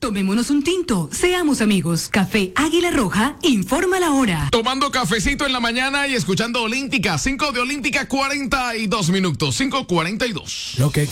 Tomémonos un tinto, seamos amigos. Café Águila Roja, informa la hora. Tomando cafecito en la mañana y escuchando Olímpica, 5 de Olímpica, 42 minutos, 5:42. Lo que